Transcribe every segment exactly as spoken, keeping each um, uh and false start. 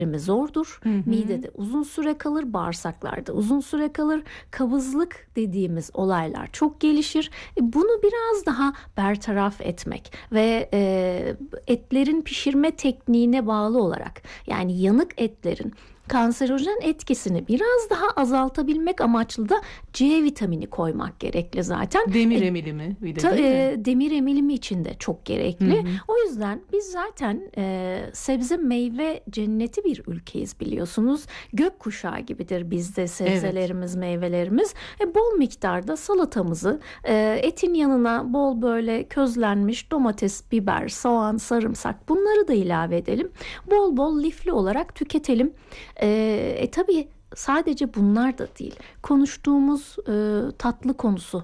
zordur. Hı hı. Midede uzun süre kalır, bağırsaklarda uzun süre kalır. Kabızlık dediğimiz olaylar çok gelişir. E, bunu biraz daha bertaraf etmek ve e, etlerin pişirme tekniğine bağlı olarak, yani yanık etlerin kanserojen etkisini biraz daha azaltabilmek amaçlı da C vitamini koymak gerekli zaten. Demir emilimi bir de Ta, değil mi? E, demir emilimi için de çok gerekli. Hı hı. O yüzden biz zaten e, sebze meyve cenneti bir ülkeyiz biliyorsunuz. Gökkuşağı gibidir bizde sebzelerimiz, evet. meyvelerimiz. E, bol miktarda salatamızı e, etin yanına bol böyle közlenmiş domates, biber, soğan, sarımsak, bunları da ilave edelim. Bol bol lifli olarak tüketelim. E, e tabii sadece bunlar da değil. Konuştuğumuz e, tatlı konusu,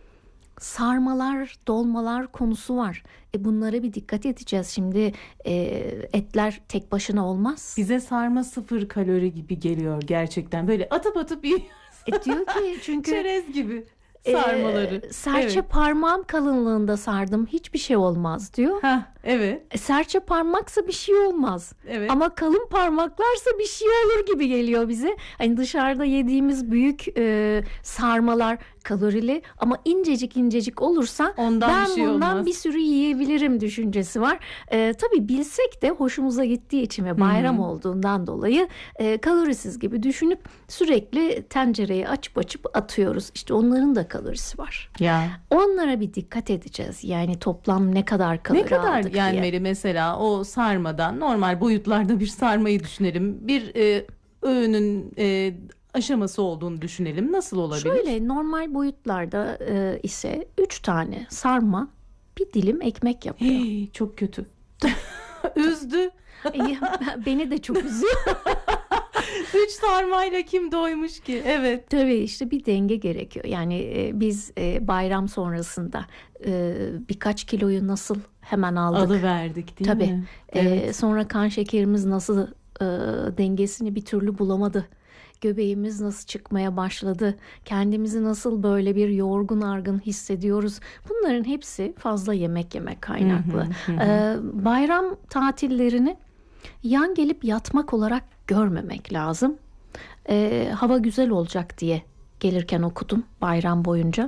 sarmalar, dolmalar konusu var. E bunlara bir dikkat edeceğiz. Şimdi e, etler tek başına olmaz. Bize sarma sıfır kalori gibi geliyor gerçekten. Böyle atıp atıp yiyoruz. E diyor ki çünkü çerez gibi sarmaları. E, serçe evet. parmağım kalınlığında sardım, hiçbir şey olmaz diyor. Heh, evet. E, serçe parmaksa bir şey olmaz. Evet. Ama kalın parmaklarsa bir şey olur gibi geliyor bize. Hani dışarıda yediğimiz büyük e, sarmalar kalorili ama incecik incecik olursa ondan ben bir şey bundan olmaz. bir sürü yiyebilirim düşüncesi var. E, tabii bilsek de hoşumuza gittiği için ve bayram Hı-hı. olduğundan dolayı e, kalorisiz gibi düşünüp sürekli tencereyi açıp açıp atıyoruz. İşte onların da kalorisi var. Ya. Onlara bir dikkat edeceğiz. Yani toplam ne kadar kalori ne kadar aldık yenmeli diye. Mesela o sarmadan, normal boyutlarda bir sarmayı düşünelim. Bir e, öğünün e, aşaması olduğunu düşünelim. Nasıl olabilir? Şöyle normal boyutlarda e, ise üç tane sarma bir dilim ekmek yapıyor. Hey, çok kötü. Üzdü. Beni de çok üzüyor. Üç sarmayla kim doymuş ki? Evet. Tabii işte bir denge gerekiyor. Yani e, biz e, bayram sonrasında e, birkaç kiloyu nasıl hemen aldık. Alıverdik değil Tabii. mi? Evet. E, sonra kan şekerimiz nasıl e, dengesini bir türlü bulamadı. Göbeğimiz nasıl çıkmaya başladı? Kendimizi nasıl böyle bir yorgun argın hissediyoruz? Bunların hepsi fazla yemek yemek kaynaklı. Hı hı hı. Ee, bayram tatillerini yan gelip yatmak olarak görmemek lazım. Ee, hava güzel olacak diye gelirken okudum bayram boyunca.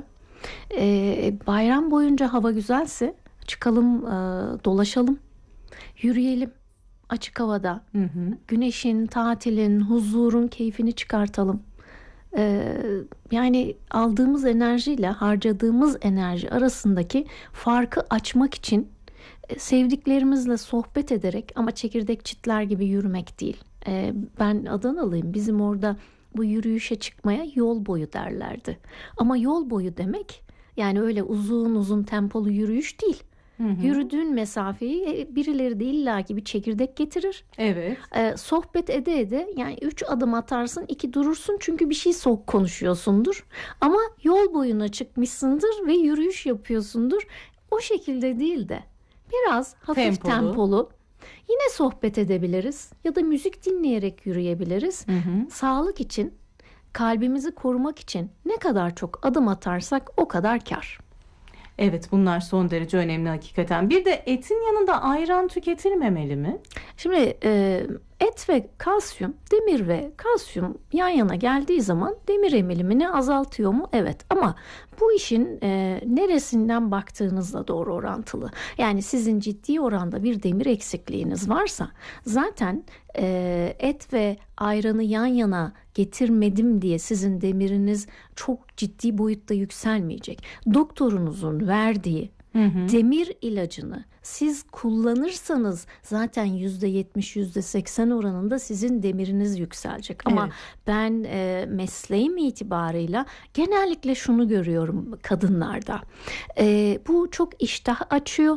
Ee, bayram boyunca hava güzelse çıkalım, e, dolaşalım, yürüyelim. Açık havada, hı hı. güneşin, tatilin, huzurun keyfini çıkartalım. Ee, yani aldığımız enerjiyle harcadığımız enerji arasındaki farkı açmak için e, sevdiklerimizle sohbet ederek, ama çekirdek çitler gibi yürümek değil. Ee, ben Adanalıyım. Bizim orada bu yürüyüşe çıkmaya yol boyu derlerdi. Ama yol boyu demek yani öyle uzun uzun tempolu yürüyüş değil. Hı hı. Yürüdüğün mesafeyi birileri de illaki bir çekirdek getirir. Evet. Ee, sohbet ede ede yani üç adım atarsın, iki durursun çünkü bir şey soğuk konuşuyorsundur. Ama yol boyuna çıkmışsındır ve yürüyüş yapıyorsundur. O şekilde değil de biraz hafif tempolu. tempolu. Yine sohbet edebiliriz ya da müzik dinleyerek yürüyebiliriz. Hı hı. Sağlık için, kalbimizi korumak için ne kadar çok adım atarsak o kadar kâr. Evet, bunlar son derece önemli hakikaten. Bir de etin yanında ayran tüketilmemeli mi? Şimdi e, et ve kalsiyum, demir ve kalsiyum yan yana geldiği zaman demir emilimini azaltıyor mu? Evet, ama bu işin e, neresinden baktığınızla doğru orantılı. Yani sizin ciddi oranda bir demir eksikliğiniz varsa zaten e, et ve ayranı yan yana getirmedim diye sizin demiriniz çok ciddi boyutta yükselmeyecek. Doktorunuzun verdiği Hı hı. demir ilacını siz kullanırsanız zaten yüzde yetmiş yüzde seksen oranında sizin demiriniz yükselecek. Ama evet. ben e, mesleğim itibarıyla genellikle şunu görüyorum kadınlarda. E, bu çok iştah açıyor.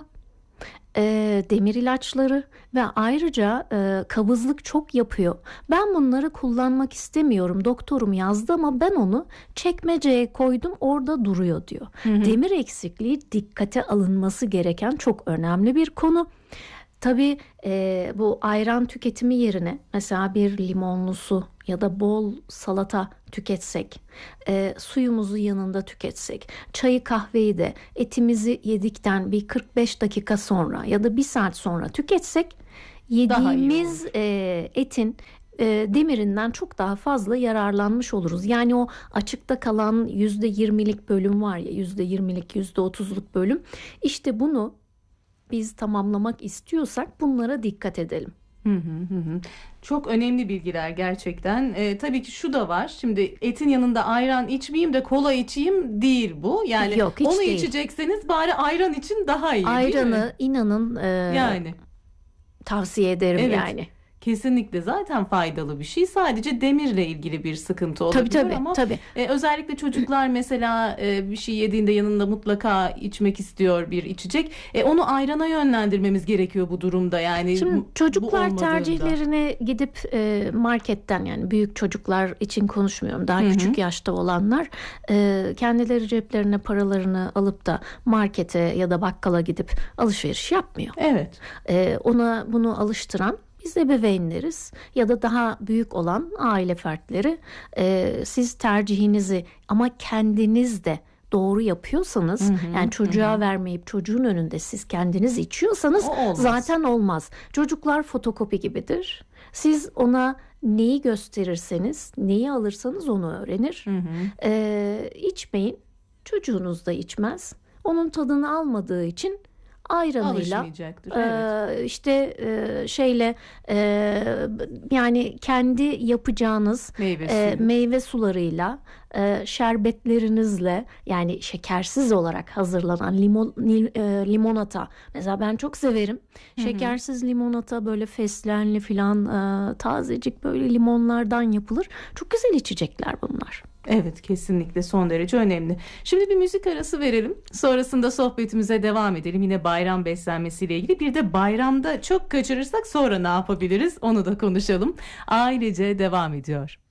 E, demir ilaçları ve ayrıca e, kabızlık çok yapıyor. Ben bunları kullanmak istemiyorum. Doktorum yazdı ama ben onu çekmeceye koydum, orada duruyor diyor. Hı hı. Demir eksikliği dikkate alınması gereken çok önemli bir konu. Tabii e, bu ayran tüketimi yerine mesela bir limonlu su ya da bol salata tüketsek, e, suyumuzu yanında tüketsek, çayı kahveyi de etimizi yedikten bir kırk beş dakika sonra ya da bir saat sonra tüketsek yediğimiz e, etin e, demirinden çok daha fazla yararlanmış oluruz. Yani o açıkta kalan yüzde yirmilik bölüm var ya, yüzde yirmilik, yüzde otuzluk bölüm. İşte bunu biz tamamlamak istiyorsak bunlara dikkat edelim. Hı hı hı. Çok önemli bilgiler gerçekten. Ee, tabii ki şu da var. Şimdi etin yanında ayran içmeyeyim de kola içeyim değil bu. Yani Yok, hiç onu değil. içecekseniz bari ayran için daha iyi, değil mi? Ayranı inanın e, Yani tavsiye ederim evet. yani. Kesinlikle zaten faydalı bir şey. Sadece demirle ilgili bir sıkıntı olabilir Tabii tabii ama tabii. e, özellikle çocuklar mesela e, bir şey yediğinde yanında mutlaka içmek istiyor bir içecek. E, onu ayrana yönlendirmemiz gerekiyor bu durumda. Yani Şimdi bu- bu çocuklar olmadığında. tercihlerine gidip e, marketten, yani büyük çocuklar için konuşmuyorum, daha Hı hı. küçük yaşta olanlar e, kendileri ceplerine paralarını alıp da markete ya da bakkala gidip alışveriş yapmıyor. Evet. E, ona bunu alıştıran biz ebeveynleriz ya da daha büyük olan aile fertleri. E, siz tercihinizi ama kendiniz de doğru yapıyorsanız, Hı hı, yani çocuğa hı hı. vermeyip çocuğun önünde siz kendiniz içiyorsanız O olmaz. zaten olmaz. Çocuklar fotokopi gibidir. Siz ona neyi gösterirseniz, neyi alırsanız onu öğrenir. Hı hı. E, içmeyin, çocuğunuz da içmez. Onun tadını almadığı için ayranıyla, Alışmayacaktır. Evet. Ee, işte e, şeyle e, yani kendi yapacağınız Meyve e, suyu. meyve sularıyla, e, şerbetlerinizle, yani şekersiz olarak hazırlanan limon li- e, limonata mesela ben çok severim. Hı hı. Şekersiz limonata, böyle fesleğenli filan, e, tazecik böyle limonlardan yapılır. Çok güzel içecekler bunlar. Evet, kesinlikle son derece önemli. Şimdi bir müzik arası verelim. Sonrasında sohbetimize devam edelim. Yine bayram beslenmesiyle ilgili. Bir de bayramda çok kaçırırsak sonra ne yapabiliriz? Onu da konuşalım. Ailece devam ediyor.